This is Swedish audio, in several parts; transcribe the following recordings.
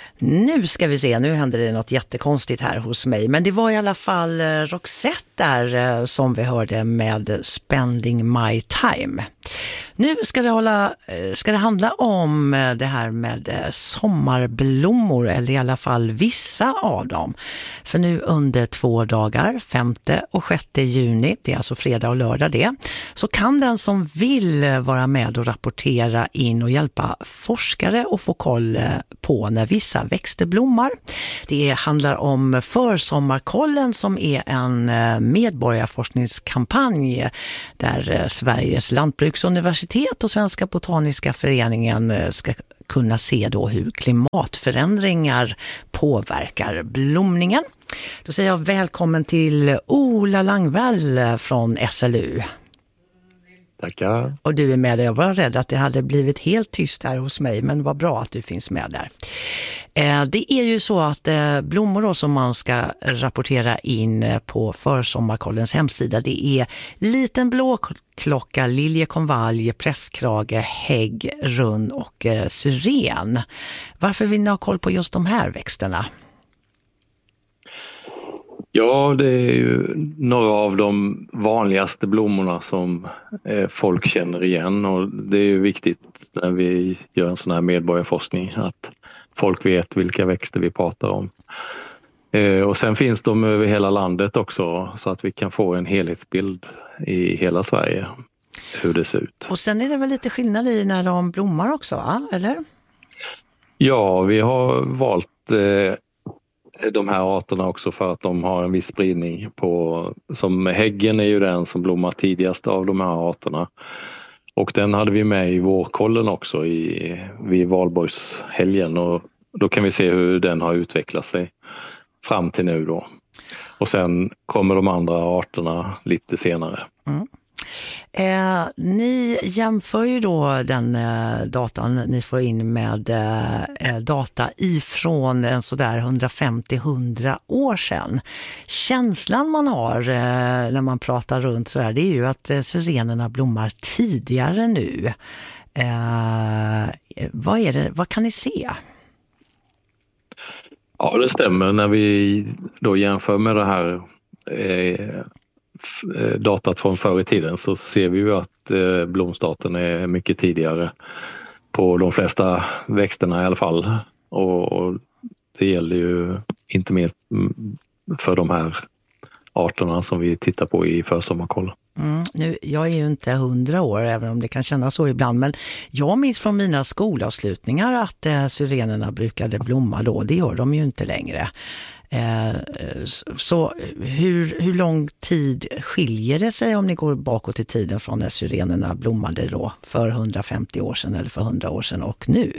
Nu ska vi se, nu händer det något jättekonstigt här hos mig. Men det var i alla fall Roxette där som vi hörde med Spending My Time. Nu ska det handla om det här med sommarblommor, eller i alla fall vissa av dem. För nu under 2 dagar, 5 och 6 juni, det är alltså fredag och lördag det, så kan den som vill vara med och rapportera in och hjälpa forskare och få koll på när vissa växter blommar. Det handlar om Försommarkollen som är en medborgarforskningskampanj där Sveriges lantbruksuniversitet och Svenska botaniska föreningen ska kunna se då hur klimatförändringar påverkar blomningen. Då säger jag välkommen till Ola Langvall från SLU. Tackar. Och du är med där. Jag var rädd att det hade blivit helt tyst här hos mig, men vad bra att du finns med där. Det är ju så att blommor då, som man ska rapportera in på Försommarkollens hemsida, det är liten blåklocka, liljekonvalj, presskrage, hägg, runn och syren. Varför vill ni ha koll på just de här växterna? Ja, det är ju några av de vanligaste blommorna som folk känner igen, och det är ju viktigt när vi gör en sån här medborgarforskning att folk vet vilka växter vi pratar om. Och sen finns de över hela landet också, så att vi kan få en helhetsbild i hela Sverige hur det ser ut. Och sen är det väl lite skillnad i när de blommar också, va? Eller? Ja, vi har valt de här arterna också för att de har en viss spridning som häggen är ju den som blommar tidigast av de här arterna. Och den hade vi med i vårkollen också vid valborgshelgen, och då kan vi se hur den har utvecklat sig fram till nu då. Och sen kommer de andra arterna lite senare. Mm. Ni jämför ju då den datan ni får in med data ifrån en sådär 150-100 år sedan. Känslan man har när man pratar runt sådär, det är ju att syrenerna blommar tidigare nu. Vad kan ni se? Ja, det stämmer. När vi då jämför med det här datat från förr i tiden, så ser vi ju att blomstarten är mycket tidigare på de flesta växterna i alla fall. Och det gäller ju inte minst för de här arterna som vi tittar på i Försommarkollen. Jag är ju inte 100 år, även om det kan kännas så ibland, men jag minns från mina skolavslutningar att syrenerna brukade blomma då. Det gör de ju inte längre. Så hur lång tid skiljer det sig om ni går bakåt i tiden från när syrenerna blommade då för 150 år sedan eller för 100 år sedan och nu?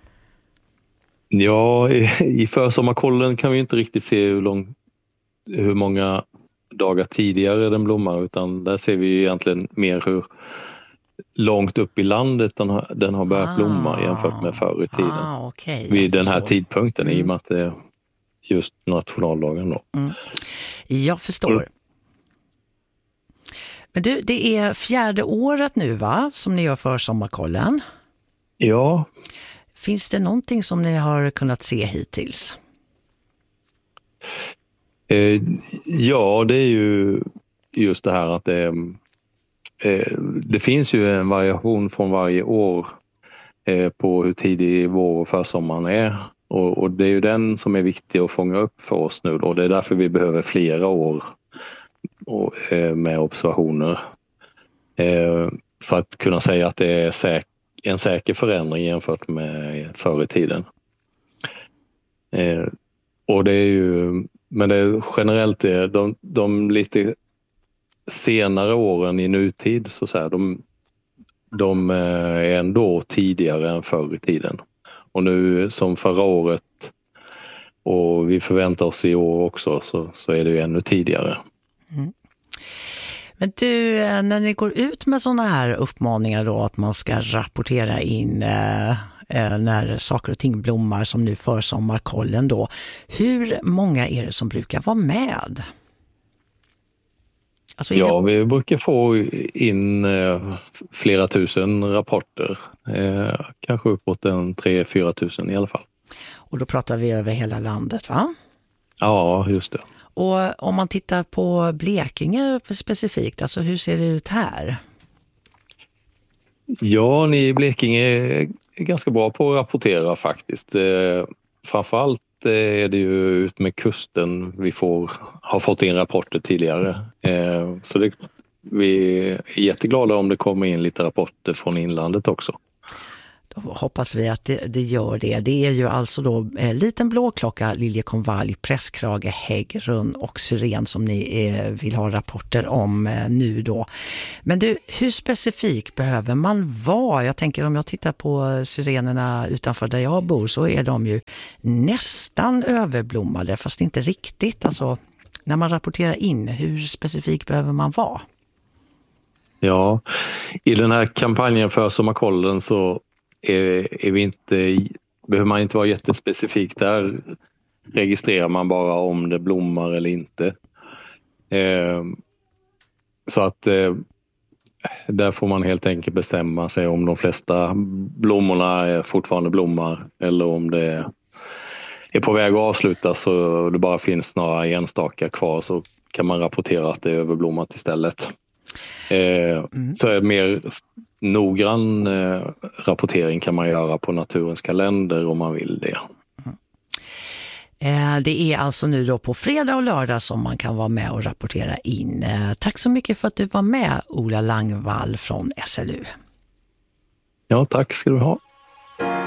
Ja, i Försommarkollen kan vi inte riktigt se hur många dagar tidigare den blommar, utan där ser vi egentligen mer hur långt upp i landet den har börjat blomma jämfört med förr i tiden. Okay, vid den här tidpunkten, i och med att det är just nationaldagen då. Jag förstår. Men du, det är 4:e året nu, va? Som ni gör Försommarkollen. Ja. Finns det någonting som ni har kunnat se hittills? Ja, det är ju just det här att det finns ju en variation från varje år på hur tidig vår och försommaren är. Och det är ju den som är viktig att fånga upp för oss nu då. Det är därför vi behöver flera år med observationer. För att kunna säga att det är en säker förändring jämfört med förr i tiden. Och det är ju, men det är generellt de lite senare åren i nutid så att säga, de är ändå tidigare än förr i tiden. Och nu som förra året, och vi förväntar oss i år också, så är det ju ännu tidigare. Men du, när ni går ut med sådana här uppmaningar då, att man ska rapportera in när saker och ting blommar, som nu Försommarkollen då, hur många är det som brukar vara med? Alltså, ja, vi brukar få in flera tusen rapporter. Kanske uppåt 3-4 tusen i alla fall. Och då pratar vi över hela landet, va? Ja, just det. Och om man tittar på Blekinge specifikt, alltså hur ser det ut här? Ja, ni i Blekinge är ganska bra på att rapportera faktiskt. Framförallt är det ju ut med kusten vi har fått in rapporter tidigare. Så vi är jätteglada om det kommer in lite rapporter från inlandet också. Då hoppas vi att det gör det. Det är ju alltså då liten blåklocka, liljekonvalj, presskrage, häggrunn och syren som ni vill ha rapporter om nu då. Men du, hur specifik behöver man vara? Jag tänker om jag tittar på syrenerna utanför där jag bor så är de ju nästan överblommade fast inte riktigt. Alltså när man rapporterar in, hur specifik behöver man vara? Ja, i den här kampanjen för sommarkollen så behöver man inte vara jättespecifik. Där registrerar man bara om det blommar eller inte. Så att där får man helt enkelt bestämma sig om de flesta blommorna fortfarande blommar eller om det är på väg att avslutas och det bara finns några enstaka kvar, så kan man rapportera att det är överblommat istället. Så mer noggrann rapportering kan man göra på Naturens kalender om man vill det. Det är alltså nu då på fredag och lördag som man kan vara med och rapportera in. Tack så mycket för att du var med, Ola Langvall från SLU. Ja, tack ska du ha.